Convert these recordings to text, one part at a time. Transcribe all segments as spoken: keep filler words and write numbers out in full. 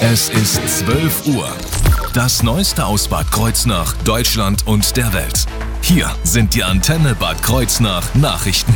Es ist zwölf Uhr. Das Neueste aus Bad Kreuznach, Deutschland und der Welt. Hier sind die Antenne Bad Kreuznach Nachrichten.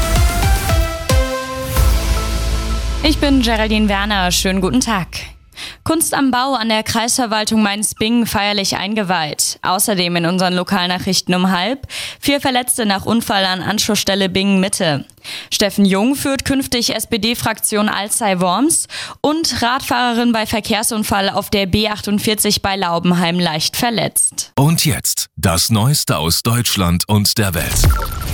Ich bin Geraldine Werner, schönen guten Tag. Kunst am Bau an der Kreisverwaltung Mainz-Bingen feierlich eingeweiht. Außerdem in unseren Lokalnachrichten um halb. Vier Verletzte nach Unfall an Anschlussstelle Bingen-Mitte. Steffen Jung führt künftig S P D-Fraktion Alzey-Worms und Radfahrerin bei Verkehrsunfall auf der B achtundvierzig bei Laubenheim leicht verletzt. Und jetzt das Neueste aus Deutschland und der Welt.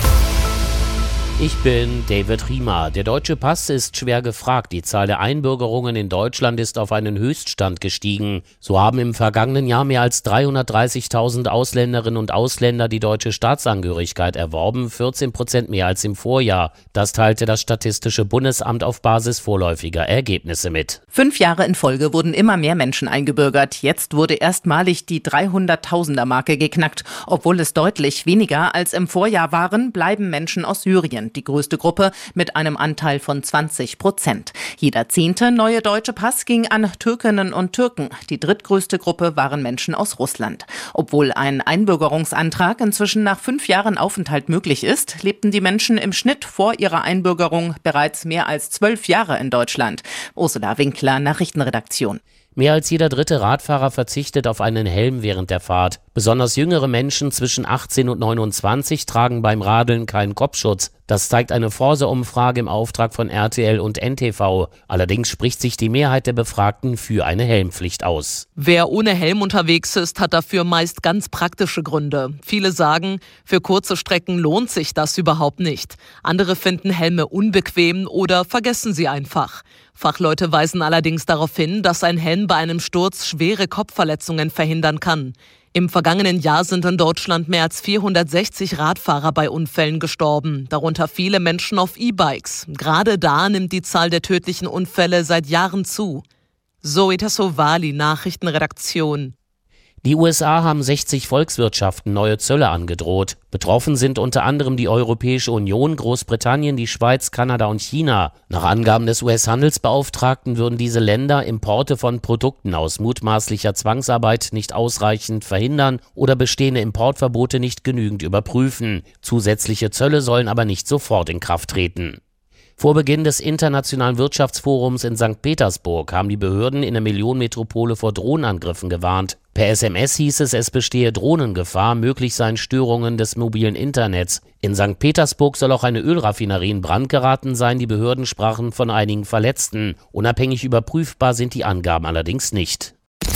Ich bin David Riemer. Der deutsche Pass ist schwer gefragt. Die Zahl der Einbürgerungen in Deutschland ist auf einen Höchststand gestiegen. So haben im vergangenen Jahr mehr als dreihundertdreißigtausend Ausländerinnen und Ausländer die deutsche Staatsangehörigkeit erworben, vierzehn Prozent mehr als im Vorjahr. Das teilte das Statistische Bundesamt auf Basis vorläufiger Ergebnisse mit. Fünf Jahre in Folge wurden immer mehr Menschen eingebürgert. Jetzt wurde erstmalig die dreihunderttausender-Marke geknackt. Obwohl es deutlich weniger als im Vorjahr waren, bleiben Menschen aus Syrien die größte Gruppe mit einem Anteil von zwanzig Prozent. Jeder zehnte neue deutsche Pass ging an Türkinnen und Türken. Die drittgrößte Gruppe waren Menschen aus Russland. Obwohl ein Einbürgerungsantrag inzwischen nach fünf Jahren Aufenthalt möglich ist, lebten die Menschen im Schnitt vor ihrer Einbürgerung bereits mehr als zwölf Jahre in Deutschland. Ursula Winkler, Nachrichtenredaktion. Mehr als jeder dritte Radfahrer verzichtet auf einen Helm während der Fahrt. Besonders jüngere Menschen zwischen achtzehn und neunundzwanzig tragen beim Radeln keinen Kopfschutz. Das zeigt eine Forsa-Umfrage im Auftrag von R T L und N T V. Allerdings spricht sich die Mehrheit der Befragten für eine Helmpflicht aus. Wer ohne Helm unterwegs ist, hat dafür meist ganz praktische Gründe. Viele sagen, für kurze Strecken lohnt sich das überhaupt nicht. Andere finden Helme unbequem oder vergessen sie einfach. Fachleute weisen allerdings darauf hin, dass ein Helm bei einem Sturz schwere Kopfverletzungen verhindern kann. Im vergangenen Jahr sind in Deutschland mehr als vierhundertsechzig Radfahrer bei Unfällen gestorben, darunter viele Menschen auf E-Bikes. Gerade da nimmt die Zahl der tödlichen Unfälle seit Jahren zu. Zoe Tassovali, Nachrichtenredaktion. Die U S A haben sechzig Volkswirtschaften neue Zölle angedroht. Betroffen sind unter anderem die Europäische Union, Großbritannien, die Schweiz, Kanada und China. Nach Angaben des U S-Handelsbeauftragten würden diese Länder Importe von Produkten aus mutmaßlicher Zwangsarbeit nicht ausreichend verhindern oder bestehende Importverbote nicht genügend überprüfen. Zusätzliche Zölle sollen aber nicht sofort in Kraft treten. Vor Beginn des Internationalen Wirtschaftsforums in Sankt Petersburg haben die Behörden in der Millionenmetropole vor Drohnenangriffen gewarnt. Per S M S hieß es, es bestehe Drohnengefahr, möglich seien Störungen des mobilen Internets. In Sankt Petersburg soll auch eine Ölraffinerie in Brand geraten sein. Die Behörden sprachen von einigen Verletzten. Unabhängig überprüfbar sind die Angaben allerdings nicht.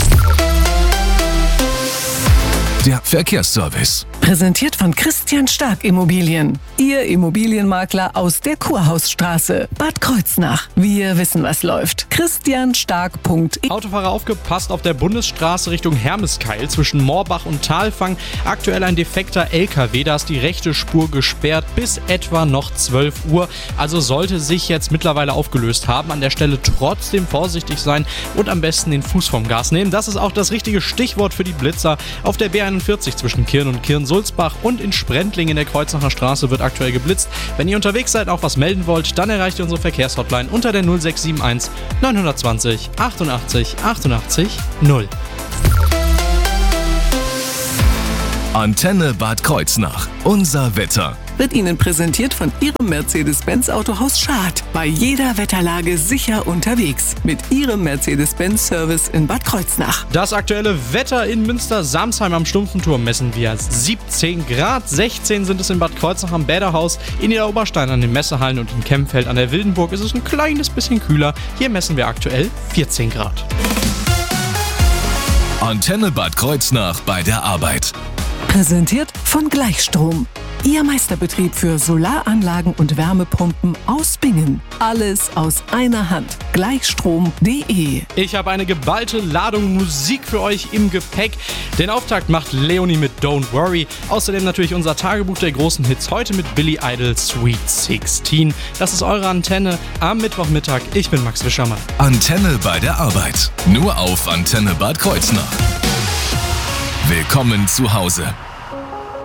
Der Verkehrsservice. Präsentiert von Christian Stark Immobilien. Ihr Immobilienmakler aus der Kurhausstraße. Bad Kreuznach. Wir wissen, was läuft. christian stark punkt de. Autofahrer aufgepasst auf der Bundesstraße Richtung Hermeskeil zwischen Moorbach und Talfang. Aktuell ein defekter L K W, da ist die rechte Spur gesperrt bis etwa noch zwölf Uhr. Also sollte sich jetzt mittlerweile aufgelöst haben. An der Stelle trotzdem vorsichtig sein und am besten den Fuß vom Gas nehmen. Das ist auch das richtige Stichwort für die Blitzer. Auf der B einundvierzig zwischen Kirn und Kirn-Sulzbach und in Sprendling in der Kreuznacher Straße wird aktuell geblitzt. Wenn ihr unterwegs seid, auch was melden wollt, dann erreicht ihr unsere Verkehrshotline unter der null sechs sieben eins neun zwei null achtundachtzig achtundachtzig null. Antenne Bad Kreuznach. Unser Wetter. Wird Ihnen präsentiert von Ihrem Mercedes-Benz Autohaus Schad. Bei jeder Wetterlage sicher unterwegs. Mit Ihrem Mercedes-Benz-Service in Bad Kreuznach. Das aktuelle Wetter in Münster-Samsheim am Stumpfenturm messen wir siebzehn Grad. sechzehn sind es in Bad Kreuznach am Bäderhaus. In Niederoberstein an den Messehallen und in Kempfeld an der Wildenburg ist es ein kleines bisschen kühler. Hier messen wir aktuell vierzehn Grad. Antenne Bad Kreuznach bei der Arbeit. Präsentiert von Gleichstrom. Ihr Meisterbetrieb für Solaranlagen und Wärmepumpen aus Bingen. Alles aus einer Hand. Gleichstrom punkt de. Ich habe eine geballte Ladung Musik für euch im Gepäck. Den Auftakt macht Leonie mit Don't Worry. Außerdem natürlich unser Tagebuch der großen Hits. Heute mit Billy Idol Sweet sechzehn. Das ist eure Antenne am Mittwochmittag. Ich bin Max Wischermann. Antenne bei der Arbeit. Nur auf Antenne Bad Kreuznach. Willkommen zu Hause.